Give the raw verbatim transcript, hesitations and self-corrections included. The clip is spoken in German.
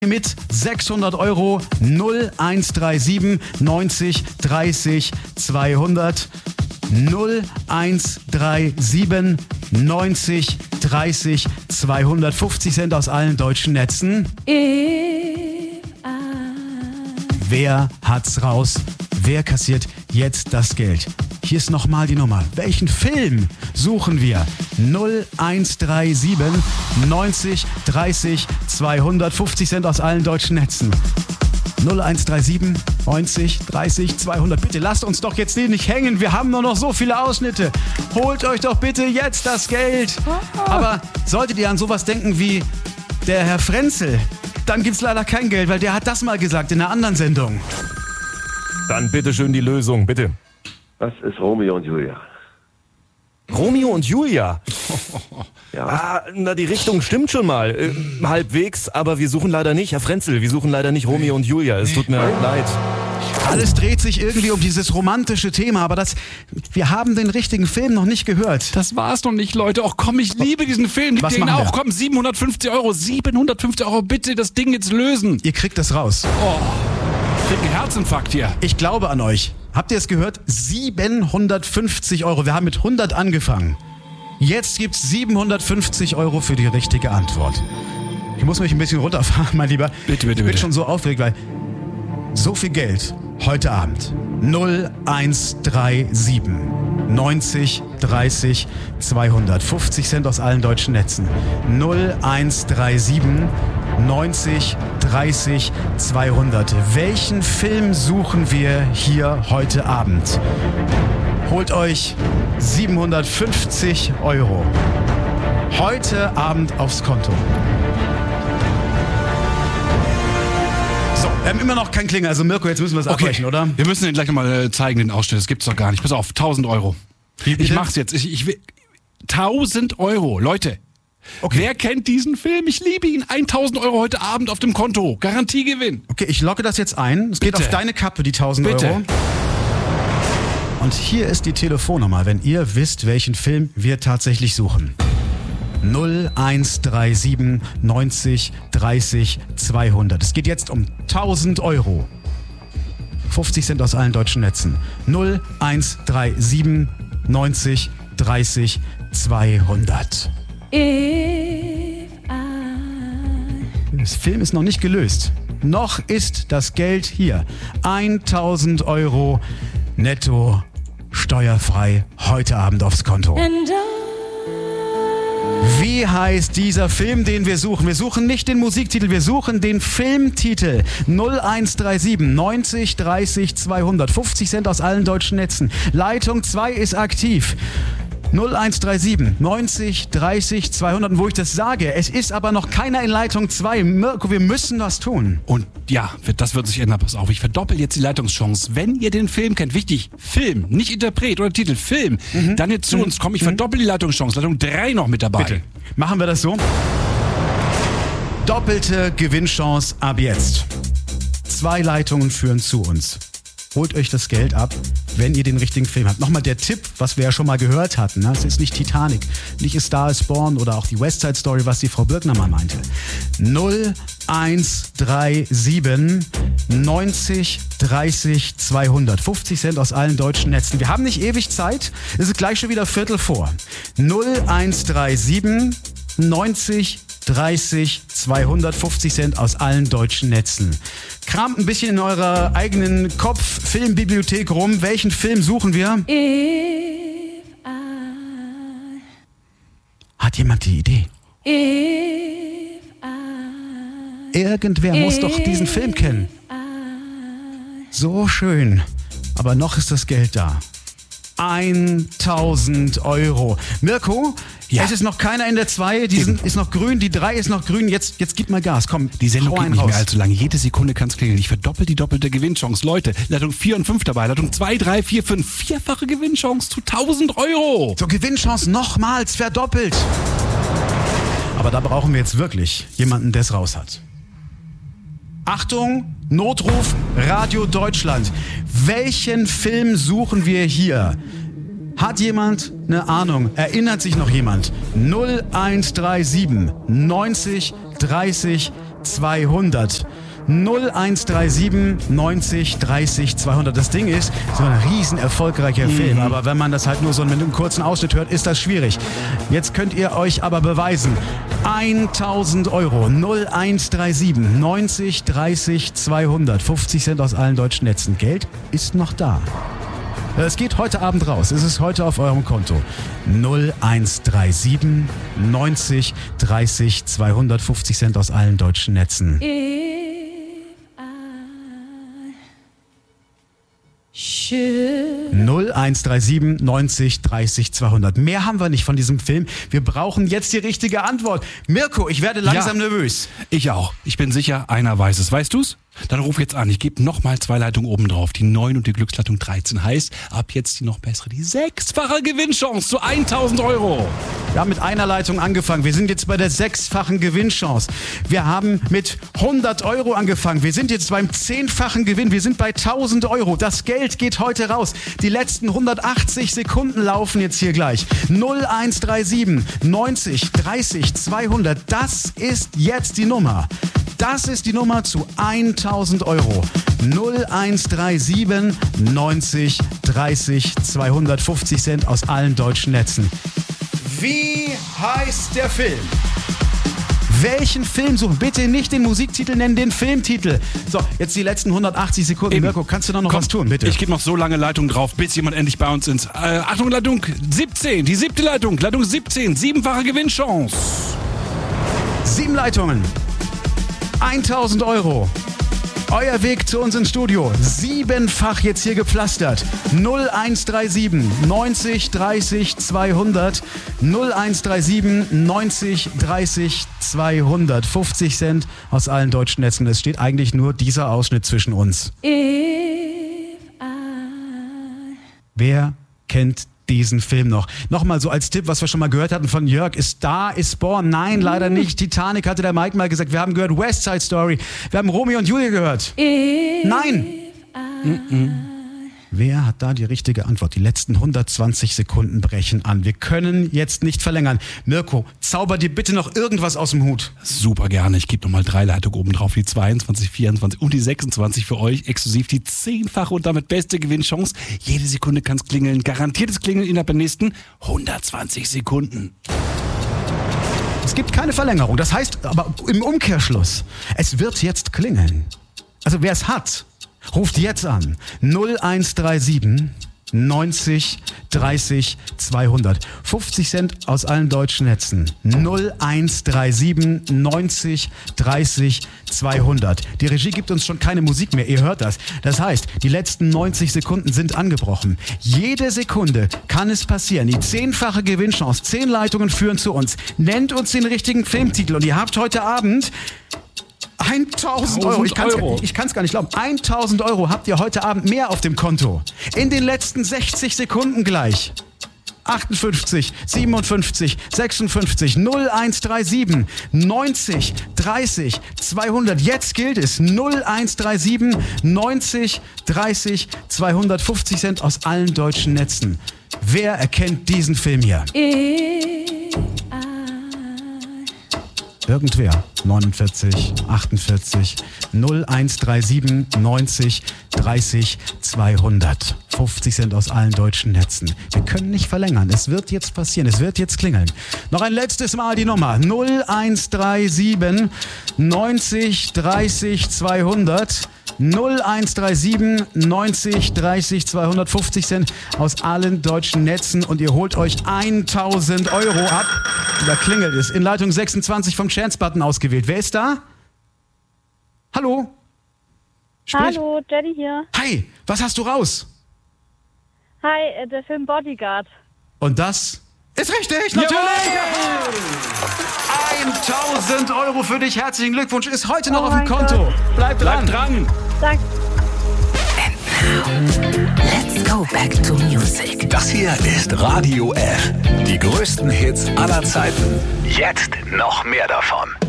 Mit sechshundert Euro null eins drei sieben neunzig dreißig zweihundert null eins drei sieben neunzig dreißig zweihundert fünfzig Cent aus allen deutschen Netzen. Wer hat's raus? Wer kassiert jetzt das Geld? Hier ist nochmal die Nummer. Welchen Film suchen wir? null eins drei sieben neunzig dreißig zweihundert fünfzig Cent aus allen deutschen Netzen. null eins drei sieben neunzig dreißig zweihundert. Bitte lasst uns doch jetzt nicht hängen. Wir haben nur noch so viele Ausschnitte. Holt euch doch bitte jetzt das Geld. Aber solltet ihr an sowas denken wie der Herr Frenzel, dann gibt's leider kein Geld, weil der hat das mal gesagt in einer anderen Sendung. Dann bitte schön die Lösung, bitte. Das ist Romeo und Julia. Romeo und Julia? Ja. Ah, na, die Richtung stimmt schon mal. Äh, halbwegs, aber wir suchen leider nicht, Herr Frenzel, wir suchen leider nicht Romeo und Julia. Es tut mir leid. Alles dreht sich irgendwie um dieses romantische Thema, aber das, wir haben den richtigen Film noch nicht gehört. Das war's noch nicht, Leute. Och komm, ich liebe diesen Film. Was den machen wir? auch. Komm, siebenhundertfünfzig Euro. siebenhundertfünfzig Euro, bitte das Ding jetzt lösen. Ihr kriegt das raus. Oh, ich krieg einen Herzinfarkt hier. Ich glaube an euch. Habt ihr es gehört? siebenhundertfünfzig Euro. Wir haben mit hundert angefangen. Jetzt gibt's siebenhundertfünfzig Euro für die richtige Antwort. Ich muss mich ein bisschen runterfahren, mein Lieber. Bitte, bitte, Ich bin bitte. schon so aufgeregt, weil so viel Geld heute Abend. null eins drei sieben neunzig dreißig zweihundert fünfzig Cent aus allen deutschen Netzen. null eins drei sieben neunzig dreißig zweihundert. Welchen Film suchen wir hier heute Abend? Holt euch siebenhundertfünfzig Euro heute Abend aufs Konto. So, wir haben immer noch kein Klingel. Also Mirko, jetzt müssen wir es abbrechen, oder? Wir müssen den gleich nochmal äh, zeigen, den Ausschnitt. Das gibt's doch gar nicht. Pass auf, tausend Euro. Wie bitte? Ich mach's jetzt. Ich, ich will, tausend Euro. Leute. Okay. Wer kennt diesen Film? Ich liebe ihn. tausend Euro heute Abend auf dem Konto. Garantiegewinn. Okay, ich logge das jetzt ein. Es geht Bitte. auf deine Kappe, die tausend Bitte. Euro. Und hier ist die Telefonnummer, wenn ihr wisst, welchen Film wir tatsächlich suchen. null eins drei sieben neunzig dreißig zweihundert. Es geht jetzt um tausend Euro. fünfzig Cent aus allen deutschen Netzen. null eins drei sieben neunzig dreißig zweihundert. Das Film ist noch nicht gelöst. Noch ist das Geld hier. tausend Euro netto steuerfrei heute Abend aufs Konto. Wie heißt dieser Film, den wir suchen? Wir suchen nicht den Musiktitel, wir suchen den Filmtitel. null eins drei sieben neunzig dreißig zweihundert. fünfzig Cent aus allen deutschen Netzen. Leitung zwei ist aktiv. null eins drei sieben neunzig dreißig zweihundert. Und wo ich das sage, es ist aber noch keiner in Leitung zwei. Mirko, wir müssen was tun. Und ja, das wird sich ändern. Pass auf, ich verdoppel jetzt die Leitungschance. Wenn ihr den Film kennt, wichtig, Film, nicht Interpret oder Titel, Film, mhm. dann jetzt zu mhm. uns kommen. Ich verdoppel die Leitungschance. Leitung drei noch mit dabei. Bitte. Machen wir das so? Doppelte Gewinnchance ab jetzt. Zwei Leitungen führen zu uns. Holt euch das Geld ab, wenn ihr den richtigen Film habt. Nochmal der Tipp, was wir ja schon mal gehört hatten. Ne? Es ist nicht Titanic, nicht A Star is Born oder auch die West Side Story, was die Frau Birkner mal meinte. null eins drei sieben neunzig dreißig zweihundert. fünfzig Cent aus allen deutschen Netzen. Wir haben nicht ewig Zeit. Es ist gleich schon wieder Viertel vor. null eins drei sieben neunzig dreißig zweihundert. fünfzig Cent aus allen deutschen Netzen. Kramt ein bisschen in eurer eigenen Kopf-Filmbibliothek rum. Welchen Film suchen wir? If I, Hat jemand die Idee? if I, Irgendwer muss doch diesen Film kennen. So schön. Aber noch ist das Geld da. tausend Euro. Mirko, Ja. es ist noch keiner in der zwei, die sind, ist noch grün, die drei ist noch grün, jetzt, jetzt gib mal Gas, komm. Die Sendung hau geht einen nicht raus. mehr allzu lange. Jede Sekunde kann es klingeln. Ich verdoppel die doppelte Gewinnchance. Leute, Leitung vier und fünf dabei. Leitung zwei, drei, vier, fünf. Vierfache Gewinnchance zu tausend Euro. So, Gewinnchance nochmals verdoppelt. Aber da brauchen wir jetzt wirklich jemanden, der es raus hat. Achtung, Notruf, Radio Deutschland. Welchen Film suchen wir hier? Hat jemand eine Ahnung? Erinnert sich noch jemand? null eins drei sieben neunzig dreißig zweihundert. null eins drei sieben neunzig dreißig zweihundert. Das Ding ist, so ein riesen erfolgreicher Mhm. Film, aber wenn man das halt nur so mit einem kurzen Ausschnitt hört, ist das schwierig. Jetzt könnt ihr euch aber beweisen. tausend Euro, null eins drei sieben neunzig dreißig zweihundert, fünfzig Cent aus allen deutschen Netzen. Geld ist noch da. Es geht heute Abend raus. Es ist heute auf eurem Konto. null eins drei sieben neunzig dreißig zweihundert, fünfzig Cent aus allen deutschen Netzen. If I should null eins drei sieben neunzig dreißig zweihundert. Mehr haben wir nicht von diesem Film. Wir brauchen jetzt die richtige Antwort. Mirko, ich werde langsam Ja. nervös. Ich auch. Ich bin sicher, einer weiß es. Weißt du's? Dann ruf jetzt an. Ich gebe nochmal zwei Leitungen oben drauf. Die neun und die Glücksleitung dreizehn. Heißt, ab jetzt die noch bessere, die sechsfache Gewinnchance zu tausend Euro. Wir haben mit einer Leitung angefangen. Wir sind jetzt bei der sechsfachen Gewinnchance. Wir haben mit hundert Euro angefangen. Wir sind jetzt beim zehnfachen Gewinn. Wir sind bei tausend Euro. Das Geld geht heute raus. Die letzten hundertachtzig Sekunden laufen jetzt hier gleich. null eins drei sieben neunzig dreißig zweihundert. Das ist jetzt die Nummer. Das ist die Nummer zu tausend Euro. null eins drei sieben neunzig dreißig zweihundert, fünfzig Cent aus allen deutschen Netzen. Wie heißt der Film? Welchen Film suchen? Bitte nicht den Musiktitel nennen, den Filmtitel. So, jetzt die letzten hundertachtzig Sekunden. Eben. Mirko, kannst du da noch Komm, was tun, bitte? Ich gebe noch so lange Leitung drauf, bis jemand endlich bei uns ist. Äh, Achtung, Leitung siebzehn. Die siebte Leitung. Leitung siebzehn. Siebenfache Gewinnchance. Sieben Leitungen. tausend Euro. Euer Weg zu uns ins Studio. Siebenfach jetzt hier gepflastert. null eins drei sieben neunzig dreißig zweihundert. null eins drei sieben neunzig dreißig zweihundert. fünfzig Cent aus allen deutschen Netzen. Es steht eigentlich nur dieser Ausschnitt zwischen uns. if I Wer kennt diesen Film noch? Nochmal so als Tipp, was wir schon mal gehört hatten von Jörg, ist Star is Born. Nein, leider nicht. Titanic hatte der Mike mal gesagt. Wir haben gehört West Side Story. Wir haben Romeo und Julia gehört. if Nein. I Wer hat da die richtige Antwort? Die letzten hundertzwanzig Sekunden brechen an. Wir können jetzt nicht verlängern. Mirko, zauber dir bitte noch irgendwas aus dem Hut. Super gerne. Ich gebe nochmal drei Leitungen oben drauf. Die zweiundzwanzig, vierundzwanzig und die sechsundzwanzig für euch. Exklusiv die zehnfache und damit beste Gewinnchance. Jede Sekunde kann es klingeln. Garantiertes Klingeln innerhalb der nächsten hundertzwanzig Sekunden. Es gibt keine Verlängerung. Das heißt aber im Umkehrschluss, es wird jetzt klingeln. Also wer es hat, ruft jetzt an. null eins drei sieben neunzig dreißig zweihundert. fünfzig Cent aus allen deutschen Netzen. null eins drei sieben neunzig dreißig zweihundert. Die Regie gibt uns schon keine Musik mehr, ihr hört das. Das heißt, die letzten neunzig Sekunden sind angebrochen. Jede Sekunde kann es passieren. Die zehnfache Gewinnchance, zehn Leitungen führen zu uns. Nennt uns den richtigen Filmtitel und ihr habt heute Abend tausend Euro. Ich kann's, Euro. ich kann's gar nicht glauben. tausend Euro habt ihr heute Abend mehr auf dem Konto. In den letzten sechzig Sekunden gleich. achtundfünfzig, siebenundfünfzig, sechsundfünfzig, null eins drei sieben neunzig dreißig zweihundert. Jetzt gilt es. null eins drei sieben neunzig dreißig zweihundert. fünfzig Cent aus allen deutschen Netzen. Wer erkennt diesen Film hier? if Irgendwer. neunundvierzig, achtundvierzig, null eins drei sieben neunzig dreißig zweihundert. fünfzig Cent aus allen deutschen Netzen. Wir können nicht verlängern. Es wird jetzt passieren. Es wird jetzt klingeln. Noch ein letztes Mal die Nummer. null eins drei sieben neunzig dreißig zweihundert. null eins drei sieben neunzig dreißig zweihundert. fünfzig Cent aus allen deutschen Netzen und ihr holt euch tausend Euro ab. Da klingelt es. In Leitung sechsundzwanzig vom Chance-Button ausgewählt. Wer ist da? Hallo? Sprich. Hallo, Jenny hier. Hi, was hast du raus? Hi, äh, der Film Bodyguard. Und das ist richtig, natürlich! tausend Euro für dich. Herzlichen Glückwunsch. Ist heute noch Oh auf dem mein Konto. Bleib dran. Bleibt dran! Danke. Let's go back to music. Das hier ist Radio F. Die größten Hits aller Zeiten. Jetzt noch mehr davon.